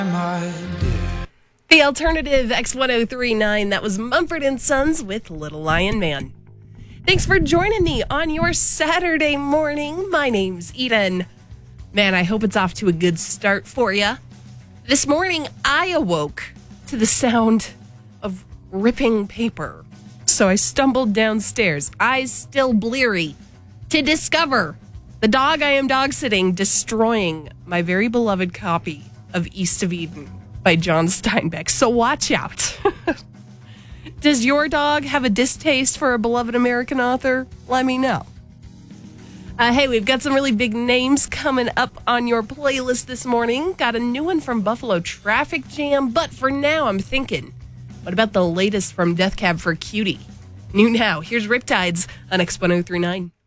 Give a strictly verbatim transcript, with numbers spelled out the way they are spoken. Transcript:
The alternative X ten thirty-nine, that was Mumford and Sons with Little Lion Man. Thanks for joining me on your Saturday morning. My name's Eden. Man, I hope it's off to a good start for you. This morning, I awoke to the sound of ripping paper. So I stumbled downstairs, eyes still bleary, to discover the dog I am dog sitting destroying my very beloved copy of East of Eden by John Steinbeck. So watch out. Does your dog have a distaste for a beloved American author? Let me know. Uh, hey, we've got some really big names coming up on your playlist this morning. Got a new one from Buffalo Traffic Jam. But for now, I'm thinking, what about the latest from Death Cab for Cutie? New now, here's Riptides on X ten thirty-nine.